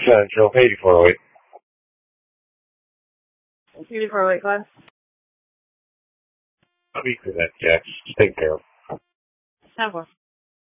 Central 8408. 8408 class. Speak to that, Jax. Take care. Have one.